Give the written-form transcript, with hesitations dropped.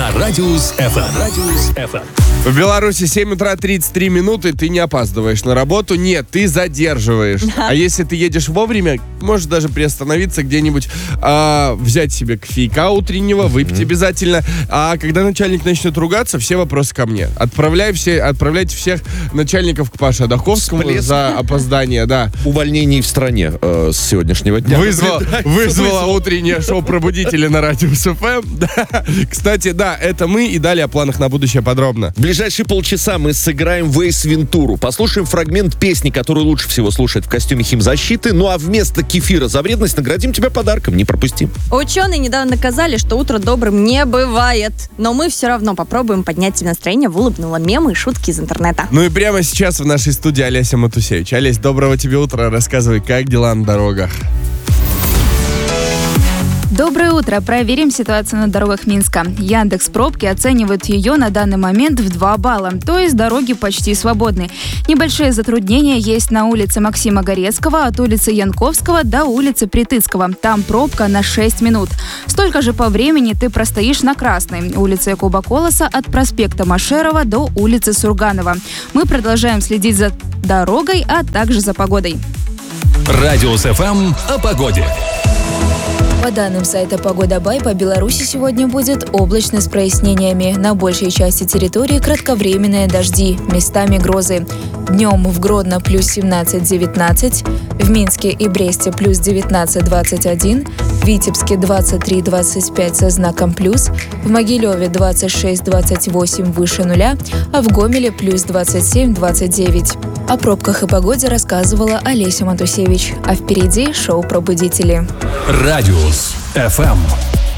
на Радиус FM. В Беларуси 7 утра 33 минуты, ты не опаздываешь на работу. Нет, ты задерживаешь. А если ты едешь вовремя, можешь даже приостановиться где-нибудь, взять себе кофейка утреннего, выпить обязательно. А когда начальник начнет ругаться, все вопросы ко мне. Отправляйте всех начальников к Паше Адаховскому за опоздание, да. Увольнений в стране с сегодняшнего дня. Вызвало утреннее шоу «Пробудители» на Радиус ФМ. Кстати, да, это мы, и далее о планах на будущее подробно. В ближайшие полчаса мы сыграем в Эйс Вентуру. Послушаем фрагмент песни, которую лучше всего слушать в костюме химзащиты. Ну а вместо кефира за вредность наградим тебя подарком. Не пропусти. Ученые недавно доказали, что утро добрым не бывает. Но мы все равно попробуем поднять тебе настроение в улыбнуло мемы и шутки из интернета. Ну и прямо сейчас в нашей студии Олеся Матусевич. Олесь, доброго тебе утра. Рассказывай, как дела на дорогах? Доброе утро. Проверим ситуацию на дорогах Минска. Яндекс.Пробки оценивают ее на данный момент в 2 балла, то есть дороги почти свободны. Небольшие затруднения есть на улице Максима Горецкого от улицы Янковского до улицы Притыцкого. Там пробка на 6 минут. Столько же по времени ты простоишь на Красной, улице Якуба Колоса от проспекта Машерова до улицы Сурганова. Мы продолжаем следить за дорогой, а также за погодой. Радиус FM о погоде. По данным сайта «Погода Бай», по Беларуси сегодня будет облачно с прояснениями. На большей части территории кратковременные дожди, местами грозы. Днем в Гродно плюс 17-19, в Минске и Бресте плюс 19-21, в Витебске 23-25 со знаком плюс, в Могилеве 26-28 выше нуля, а в Гомеле плюс 27-29. О пробках и погоде рассказывала Олеся Матусевич. А впереди шоу «Пробудители». Радиус FM.